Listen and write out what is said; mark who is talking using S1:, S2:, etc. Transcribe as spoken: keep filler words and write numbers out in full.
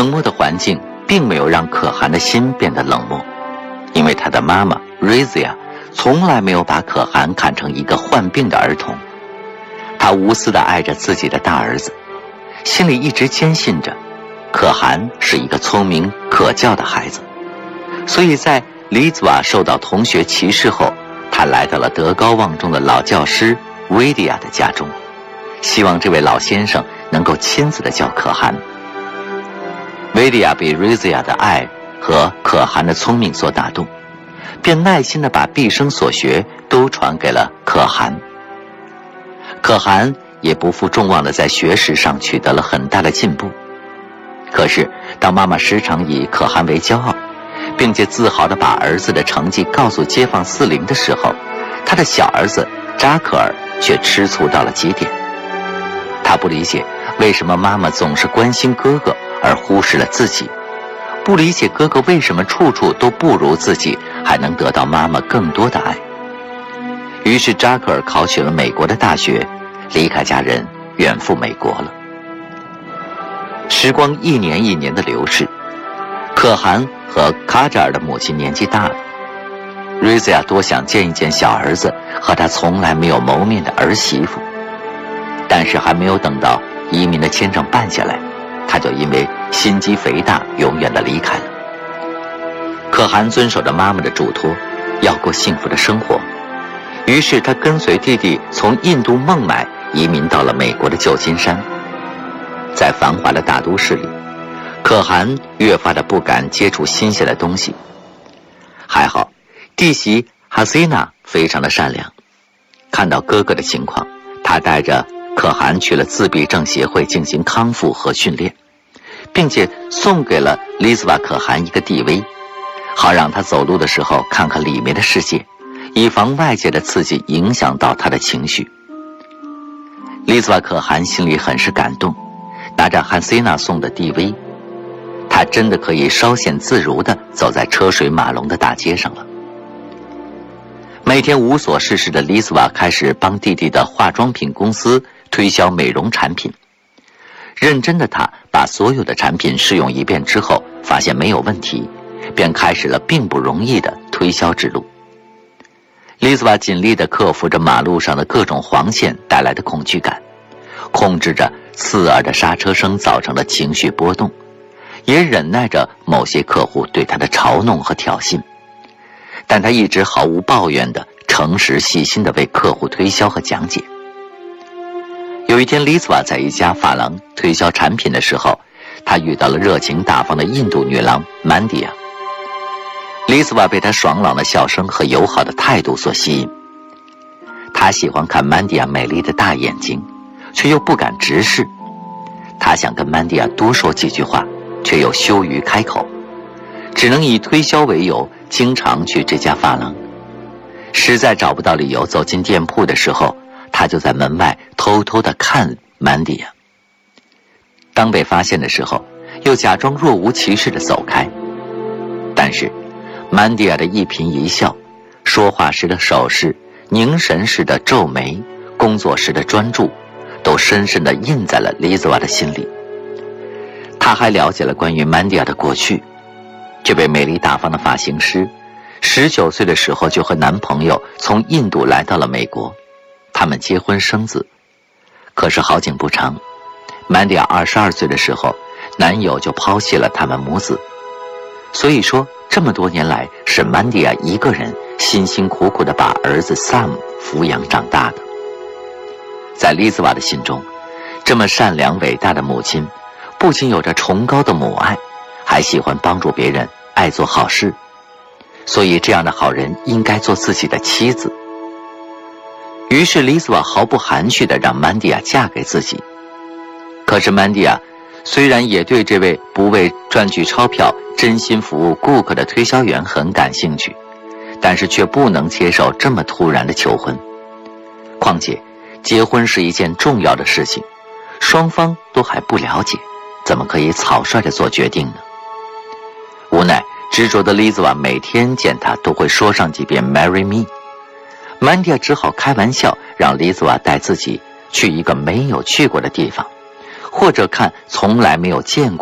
S1: 冷漠的环境并没有让可汗的心变得冷漠，因为他的妈妈 Razia 从来没有把可汗看成一个患病的儿童。他无私地爱着自己的大儿子，心里一直坚信着可汗是一个聪明可教的孩子。所以在李子瓦受到同学歧视后，他来到了德高望重的老教师维迪亚的家中，希望这位老先生能够亲自的教可汗。维迪亚被瑞兹亚的爱和可汗的聪明所打动，便耐心地把毕生所学都传给了可汗。可汗也不负众望地在学识上取得了很大的进步。可是当妈妈时常以可汗为骄傲，并且自豪地把儿子的成绩告诉街坊四邻的时候，他的小儿子扎克尔却吃醋到了极点。他不理解为什么妈妈总是关心哥哥而忽视了自己，不理解哥哥为什么处处都不如自己，还能得到妈妈更多的爱。于是扎克尔考取了美国的大学，离开家人远赴美国了。时光一年一年的流逝，可汗和卡扎尔的母亲年纪大了，瑞兹亚多想见一见小儿子和他从来没有谋面的儿媳妇，但是还没有等到移民的签证办下来，他就因为心肌肥大永远的离开了。可汗遵守着妈妈的嘱托，要过幸福的生活，于是他跟随弟弟从印度孟买移民到了美国的旧金山。在繁华的大都市里，可汗越发的不敢接触新鲜的东西。还好弟媳哈西娜非常的善良，看到哥哥的情况，她带着可汗去了自闭症协会进行康复和训练，并且送给了利兹瓦可汗一个 D V， 好让他走路的时候看看里面的世界，以防外界的刺激影响到他的情绪。利兹瓦可汗心里很是感动，拿着汉西娜送的 D V， 他真的可以稍显自如地走在车水马龙的大街上了。每天无所事事的利兹瓦开始帮弟弟的化妆品公司推销美容产品。认真的他把所有的产品试用一遍之后，发现没有问题，便开始了并不容易的推销之路。利兹瓦尽力地克服着马路上的各种黄线带来的恐惧感，控制着刺耳的刹车声造成的情绪波动，也忍耐着某些客户对他的嘲弄和挑衅。但他一直毫无抱怨的诚实细心的为客户推销和讲解。有一天，利兹瓦在一家发廊推销产品的时候，他遇到了热情大方的印度女郎曼迪亚。利兹瓦被她爽朗的笑声和友好的态度所吸引。他喜欢看曼迪亚美丽的大眼睛，却又不敢直视。他想跟曼迪亚多说几句话，却又羞于开口，只能以推销为由经常去这家发廊。实在找不到理由走进店铺的时候，他就在门外偷偷地看曼迪亚。当被发现的时候，又假装若无其事地走开。但是曼迪亚的一颦一笑，说话时的手势，凝神时的皱眉，工作时的专注，都深深地印在了利兹瓦的心里。他还了解了关于曼迪亚的过去。这位美丽大方的发型师十九岁的时候就和男朋友从印度来到了美国，他们结婚生子。可是好景不长，曼迪亚二十二岁的时候，男友就抛弃了他们母子。所以说这么多年来，是曼迪亚一个人辛辛苦苦地把儿子 Sam 抚养长大的。在利兹瓦的心中，这么善良伟大的母亲不仅有着崇高的母爱，还喜欢帮助别人，爱做好事。所以这样的好人应该做自己的妻子。于是利兹瓦毫不含蓄地让曼迪亚嫁给自己。可是曼迪亚虽然也对这位不为赚取钞票真心服务顾客的推销员很感兴趣，但是却不能接受这么突然的求婚。况且结婚是一件重要的事情，双方都还不了解，怎么可以草率地做决定呢？无奈执着的利兹瓦每天见他都会说上几遍 Marry me。 曼迪亚只好开玩笑让利兹瓦带自己去一个没有去过的地方，或者看从来没有见过